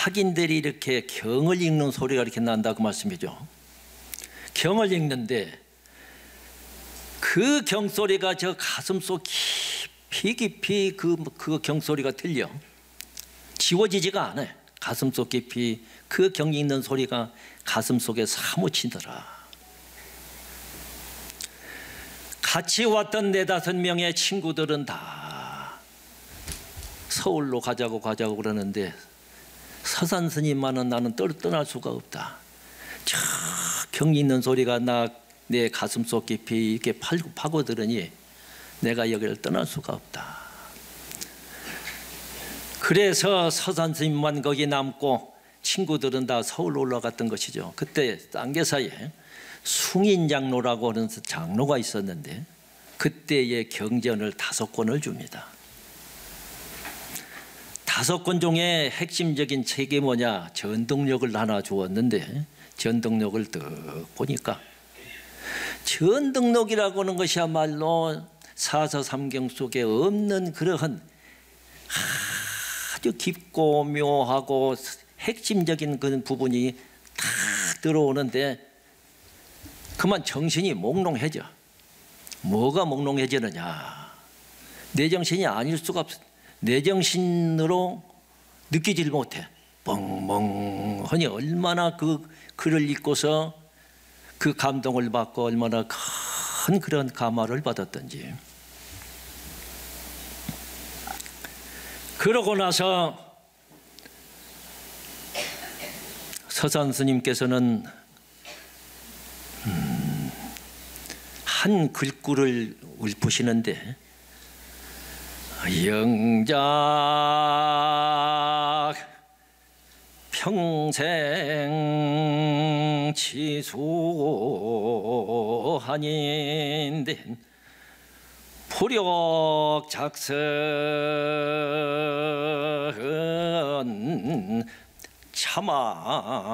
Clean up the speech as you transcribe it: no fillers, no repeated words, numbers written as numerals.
학인들이 이렇게 경을 읽는 소리가 이렇게 난다고 말씀이죠. 경을 읽는데 그 경소리가 저 가슴속 깊이 그 경소리가 들려. 지워지지가 않아요. 가슴속 깊이 그 경 읽는 소리가 가슴속에 사무치더라. 같이 왔던 4-5명의 친구들은 다 서울로 가자고 그러는데 서산 스님만은 나는 떠날 수가 없다. 저 경 있는 소리가 내 가슴속 깊이 이렇게 파고들으니 내가 여기를 떠날 수가 없다. 그래서 서산 스님만 거기 남고 친구들은 다 서울로 올라갔던 것이죠. 그때 쌍계사에 숭인장로라고 하는 장로가 있었는데 그때의 경전을 5권을 줍니다. 5권 중에 핵심적인 책이 뭐냐, 전독력을 하나 주었는데 전독력을 딱 보니까 전독력이라고 하는 것이야말로 사서삼경 속에 없는 그러한 아주 깊고 묘하고 핵심적인 그런 부분이 탁 들어오는데 그만 정신이 몽롱해져. 뭐가 몽롱해지느냐, 내 정신이 아닐 수가 없어. 내 정신으로 느끼질 못해. 멍멍하니 얼마나 그 글을 읽고서 그 감동을 받고 얼마나 큰 그런 감화를 받았던지. 그러고 나서 서산 스님께서는 한 글구를 읊으시는데 영작 평생 치수한인데 포력작선 차마